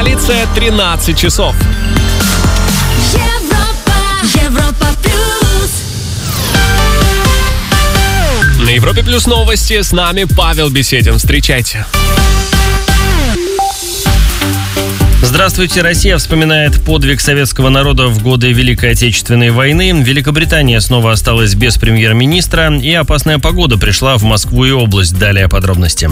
столице 13 часов. Европа плюс. На Европе плюс новости. С нами Павел Беседин. Встречайте. Здравствуйте. Россия вспоминает подвиг советского народа в годы Великой Отечественной войны. Великобритания снова осталась без премьер-министра, и опасная погода пришла в Москву и область. Далее подробности.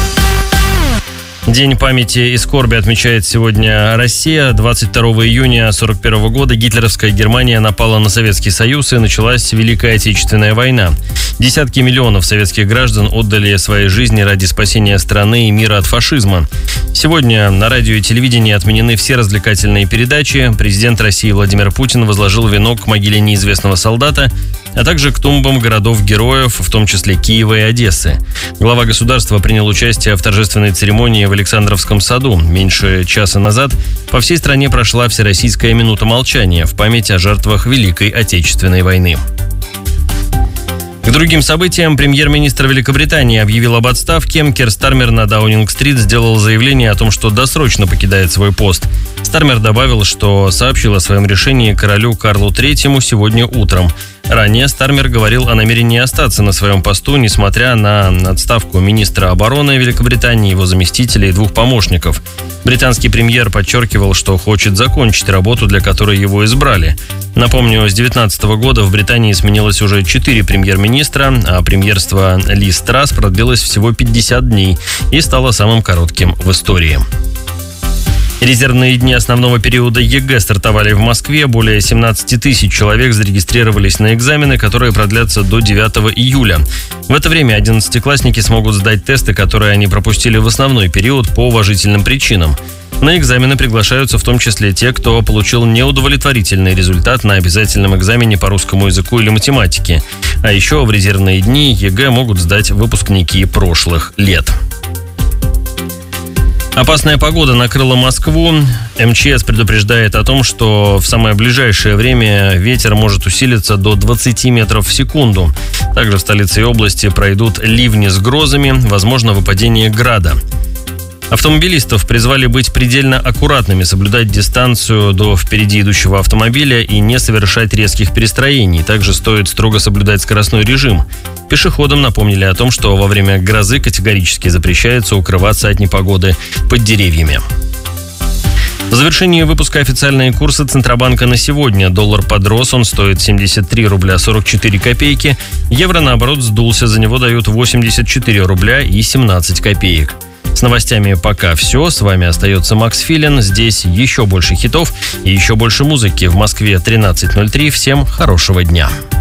День памяти и скорби отмечает сегодня Россия. 22 июня 1941 года гитлеровская Германия напала на Советский Союз, и началась Великая Отечественная война. Десятки миллионов советских граждан отдали свои жизни ради спасения страны и мира от фашизма. Сегодня на радио и телевидении отменены все развлекательные передачи. Президент России Владимир Путин возложил венок к могиле неизвестного солдата, а также к тумбам городов-героев, в том числе Киева и Одессы. Глава государства принял участие в торжественной церемонии в Александровском саду. Меньше часа назад по всей стране прошла Всероссийская минута молчания в память о жертвах Великой Отечественной войны. К другим событиям премьер-министр Великобритании объявил об отставке. Кир Стармер на Даунинг-стрит сделал заявление о том, что досрочно покидает свой пост. Стармер добавил, что сообщил о своем решении королю Карлу III сегодня утром. Ранее Стармер говорил о намерении остаться на своем посту, несмотря на отставку министра обороны Великобритании, его заместителя и двух помощников. Британский премьер подчеркивал, что хочет закончить работу, для которой его избрали. Напомню, с 2019 года в Британии сменилось уже 4 премьер-министра, а премьерство Лиз Трасс продлилось всего 50 дней и стало самым коротким в истории. Резервные дни основного периода ЕГЭ стартовали в Москве. Более 17 тысяч человек зарегистрировались на экзамены, которые продлятся до 9 июля. В это время 11-классники смогут сдать тесты, которые они пропустили в основной период по уважительным причинам. На экзамены приглашаются в том числе те, кто получил неудовлетворительный результат на обязательном экзамене по русскому языку или математике. А еще в резервные дни ЕГЭ могут сдать выпускники прошлых лет. Опасная погода накрыла Москву. МЧС предупреждает о том, что в самое ближайшее время ветер может усилиться до 20 метров в секунду. Также в столице и области пройдут ливни с грозами, возможно выпадение града. Автомобилистов призвали быть предельно аккуратными, соблюдать дистанцию до впереди идущего автомобиля и не совершать резких перестроений. Также стоит строго соблюдать скоростной режим. Пешеходам напомнили о том, что во время грозы категорически запрещается укрываться от непогоды под деревьями. В завершении выпуска официальные курсы Центробанка на сегодня. Доллар подрос, он стоит 73 рубля 44 копейки. Евро, наоборот, сдулся, за него дают 84 рубля и 17 копеек. С новостями пока все. С вами остается Макс Филин. Здесь еще больше хитов и еще больше музыки. В Москве 13:03. Всем хорошего дня.